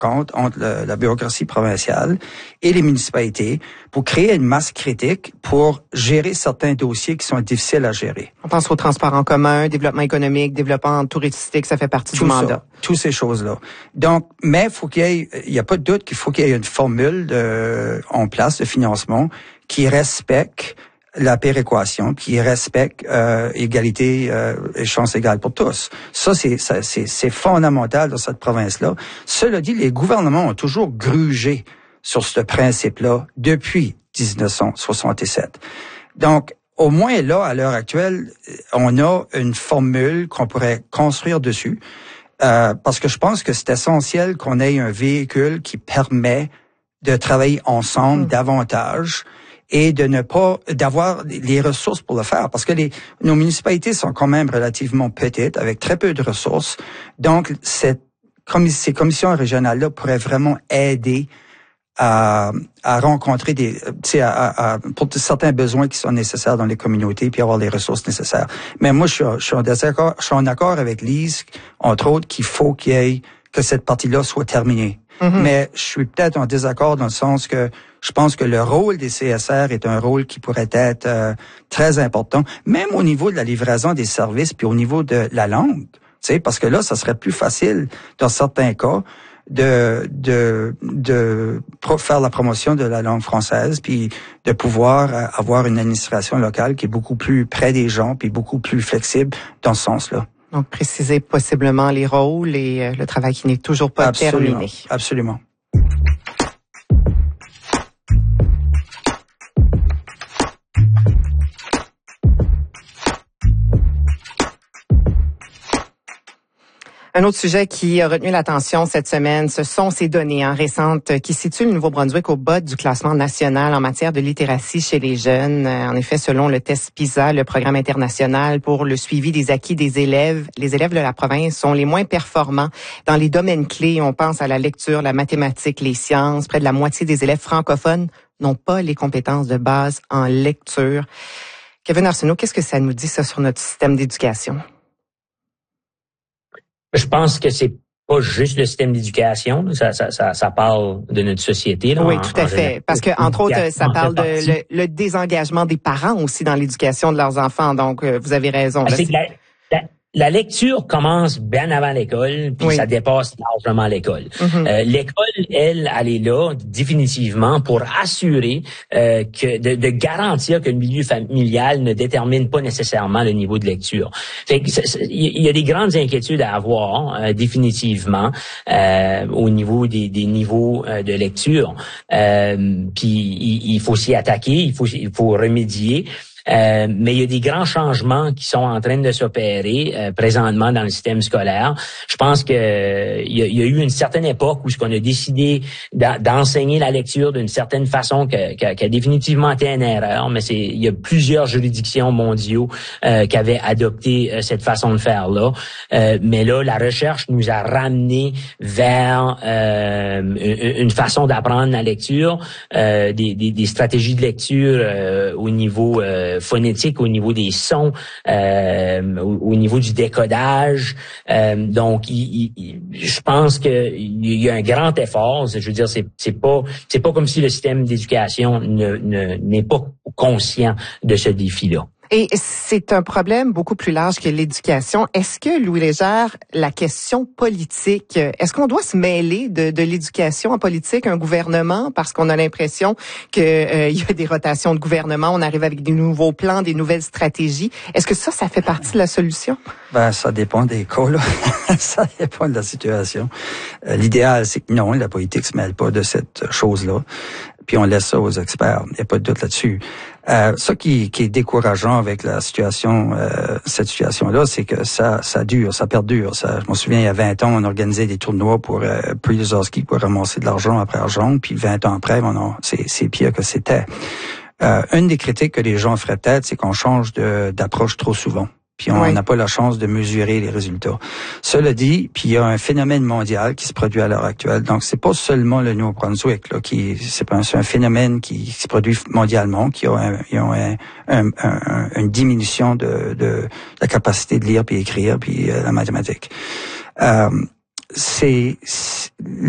rencontre entre la bureaucratie provinciale et les municipalités pour créer une masse critique pour gérer certains dossiers qui sont difficiles à gérer. On pense au transport en commun, développement économique, développement touristique, ça fait partie du mandat. Toutes ces choses-là. Donc, mais il y a pas de doute qu'il faut qu'il y ait une formule en place de financement qui respecte la péréquation, qui respecte égalité et chance égale pour tous. Ça, c'est fondamental dans cette province-là. Cela dit, les gouvernements ont toujours grugé sur ce principe-là depuis 1967. Donc, au moins là, à l'heure actuelle, on a une formule qu'on pourrait construire dessus, parce que je pense que c'est essentiel qu'on ait un véhicule qui permet de travailler ensemble davantage et de ne pas d'avoir les ressources pour le faire, parce que nos municipalités sont quand même relativement petites, avec très peu de ressources. Donc, ces commissions régionales-là pourraient vraiment aider à rencontrer pour certains besoins qui sont nécessaires dans les communautés, puis avoir les ressources nécessaires. Mais moi, je suis en accord avec Lise, entre autres, qu'il faut que cette partie-là soit terminée. Mais je suis peut-être en désaccord dans le sens que je pense que le rôle des CSR est un rôle qui pourrait être très important, même au niveau de la livraison des services, puis au niveau de la langue. Tu sais, parce que là, ça serait plus facile dans certains cas de faire la promotion de la langue française, puis de pouvoir avoir une administration locale qui est beaucoup plus près des gens, puis beaucoup plus flexible dans ce sens-là. Donc, préciser possiblement les rôles et le travail qui n'est toujours pas terminé. Absolument. Un autre sujet qui a retenu l'attention cette semaine, ce sont ces données récentes qui situent le Nouveau-Brunswick au bas du classement national en matière de littératie chez les jeunes. En effet, selon le test PISA, le programme international pour le suivi des acquis des élèves, les élèves de la province sont les moins performants dans les domaines clés. On pense à la lecture, la mathématique, les sciences. Près de la moitié des élèves francophones n'ont pas les compétences de base en lecture. Kevin Arsenault, qu'est-ce que ça nous dit, ça, sur notre système d'éducation? Je pense que c'est pas juste le système d'éducation, ça parle de notre société. Là, oui, tout à fait. Parce que, entre autres, ça parle de le désengagement des parents aussi dans l'éducation de leurs enfants. Donc, vous avez raison. Là, la lecture commence bien avant l'école, puis ça dépasse largement l'école. L'école, elle est là définitivement pour assurer de garantir que le milieu familial ne détermine pas nécessairement le niveau de lecture. Fait que il y a des grandes inquiétudes à avoir définitivement au niveau des niveaux de lecture. Puis il faut s'y attaquer, il faut remédier. Mais il y a des grands changements qui sont en train de s'opérer présentement dans le système scolaire. Je pense que il y a eu une certaine époque où ce qu'on a décidé d'enseigner la lecture d'une certaine façon qui a définitivement été une erreur, mais il y a plusieurs juridictions mondiaux qui avaient adopté cette façon de faire là. Mais là, la recherche nous a ramené vers une façon d'apprendre la lecture, des stratégies de lecture au niveau phonétique, au niveau des sons, au niveau du décodage. Donc, je pense qu'il y a un grand effort. Je veux dire, c'est pas comme si le système d'éducation n'est pas conscient de ce défi-là. Et c'est un problème beaucoup plus large que l'éducation. Est-ce que, Louis Légère, la question politique, est-ce qu'on doit se mêler de l'éducation en politique, un gouvernement, parce qu'on a l'impression qu'il y a des rotations de gouvernement, on arrive avec des nouveaux plans, des nouvelles stratégies. Est-ce que ça fait partie de la solution? Ça dépend des cas, là. Ça dépend de la situation. L'idéal, c'est que non, la politique se mêle pas de cette chose-là. Puis on laisse ça aux experts. Il n'y a pas de doute là-dessus. Ça qui est décourageant avec la situation, cette situation-là, c'est que ça dure, ça perdure. Je me souviens, il y a 20 ans, on organisait des tournois pour Priozowski pour ramasser de l'argent après argent, puis 20 ans après, c'est pire que c'était. Une des critiques que les gens feraient peut-être, c'est qu'on change d'approche trop souvent. Puis on n'a pas la chance de mesurer les résultats. Cela dit, puis il y a un phénomène mondial qui se produit à l'heure actuelle. Donc c'est pas seulement le Nouveau-Brunswick là c'est un phénomène qui se produit mondialement, qui a une diminution de la capacité de lire puis écrire puis la mathématique. C'est